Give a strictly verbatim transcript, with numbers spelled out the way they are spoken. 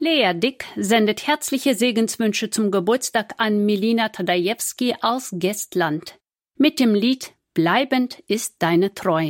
Lea Dick sendet herzliche Segenswünsche zum Geburtstag an Milina Tadajewski aus Gästland mit dem Lied »Bleibend ist deine Treu«.